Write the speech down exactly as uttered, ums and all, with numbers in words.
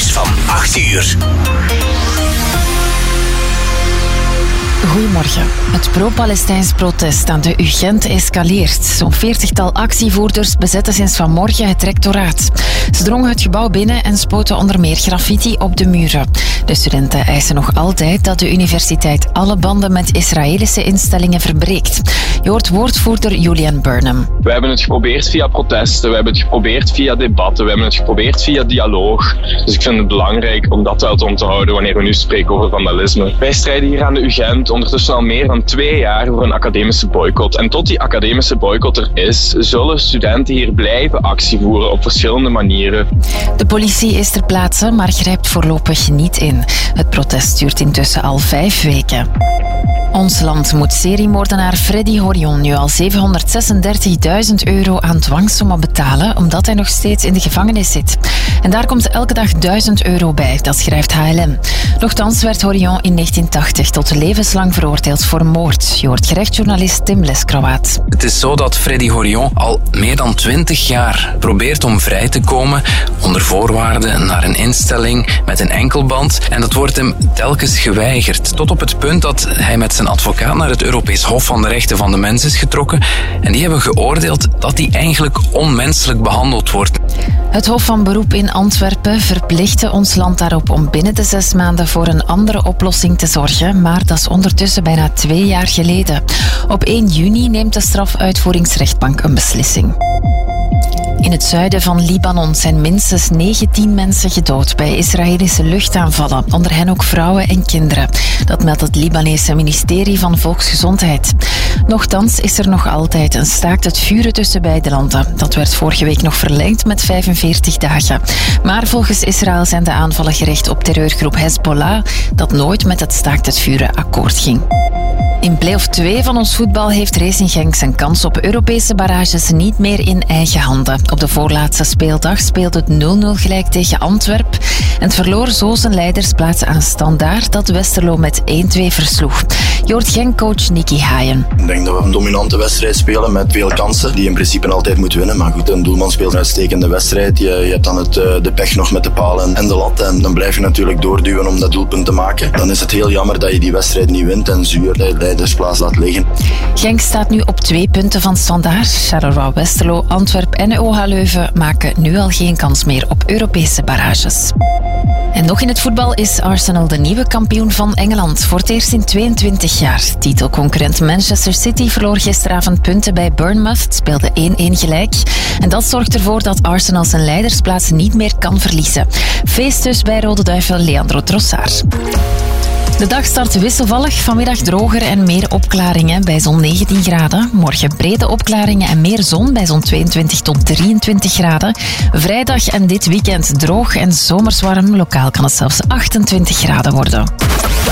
van acht uur. Goedemorgen. Het pro-Palestijns protest aan de U Gent escaleert. Zo'n veertigtal actievoerders bezetten sinds vanmorgen het rectoraat. Ze drongen het gebouw binnen en spoten onder meer graffiti op de muren. De studenten eisen nog altijd dat de universiteit alle banden met Israëlische instellingen verbreekt. Je hoort woordvoerder Julian Burnham. We hebben het geprobeerd via protesten, we hebben het geprobeerd via debatten, we hebben het geprobeerd via dialoog. Dus ik vind het belangrijk om dat wel te onthouden wanneer we nu spreken over vandalisme. Wij strijden hier aan de U Gent ondertussen al meer dan twee jaar voor een academische boycott. En tot die academische boycott er is, zullen studenten hier blijven actie voeren op verschillende manieren. De politie is ter plaatse, maar grijpt voorlopig niet in. Het protest duurt intussen al vijf weken. Ons land moet seriemoordenaar Freddy Horion nu al zevenhonderdzesendertigduizend euro aan dwangsommen betalen, omdat hij nog steeds in de gevangenis zit. En daar komt elke dag duizend euro bij, dat schrijft H L M. Nochtans werd Horion in negentien tachtig tot levenslang veroordeeld voor moord. Je hoort gerechtsjournalist Tim Leskrawaat. Het is zo dat Freddy Horion al meer dan twintig jaar probeert om vrij te komen onder voorwaarden naar een instelling met een enkelband. En dat wordt hem telkens geweigerd. Tot op het punt dat hij met zijn advocaat naar het Europees Hof van de Rechten van de Mens is getrokken. En die hebben geoordeeld dat hij eigenlijk onmenselijk behandeld wordt. Het Hof van Beroep in Antwerpen verplichtte ons land daarop om binnen de zes maanden voor een andere oplossing te zorgen, maar dat is ondertussen bijna twee jaar geleden. Op één juni neemt de strafuitvoeringsrechtbank een beslissing. In het zuiden van Libanon zijn minstens negentien mensen gedood bij Israëlische luchtaanvallen, onder hen ook vrouwen en kinderen. Dat meldt het Libanese ministerie van Volksgezondheid. Nochtans is er nog altijd een staakt het vuren tussen beide landen. Dat werd vorige week nog verlengd met vijfenveertig dagen. Maar volgens Israël zijn de aanvallen gericht op terreurgroep Hezbollah, dat nooit met het staakt het vuren akkoord ging. In play-off twee van ons voetbal heeft Racing Genk zijn kans op Europese barrages niet meer in eigen handen. Op de voorlaatste speeldag speelde het nul nul gelijk tegen Antwerp en het verloor zo zijn leidersplaats aan Standaard, dat Westerlo met één twee versloeg. Je hoort Genk-coach Nicky Haaien. Ik denk dat we een dominante wedstrijd spelen met veel kansen, die in principe altijd moet winnen. Maar goed, een doelman speelt een uitstekende wedstrijd. Je, je hebt dan het, de pech nog met de palen en de lat en dan blijf je natuurlijk doorduwen om dat doelpunt te maken. Dan is het heel jammer dat je die wedstrijd niet wint en zuur de leidersplaats laat liggen. Genk staat nu op twee punten van Standaard. Charleroi, Westerlo, Antwerp en O H Leuven maken nu al geen kans meer op Europese barrages. En nog in het voetbal is Arsenal de nieuwe kampioen van Engeland. Voor het eerst in tweeëntwintig jaar. Titelconcurrent Manchester City verloor gisteravond punten bij Bournemouth, speelde één één gelijk. En dat zorgt ervoor dat Arsenal zijn leidersplaats niet meer kan verliezen. Feest dus bij Rode Duivel Leandro Trossard. De dag start wisselvallig, vanmiddag droger en meer opklaringen bij zo'n negentien graden. Morgen brede opklaringen en meer zon bij zo'n tweeëntwintig tot drieëntwintig graden. Vrijdag en dit weekend droog en zomers warm. Lokaal kan het zelfs achtentwintig graden worden.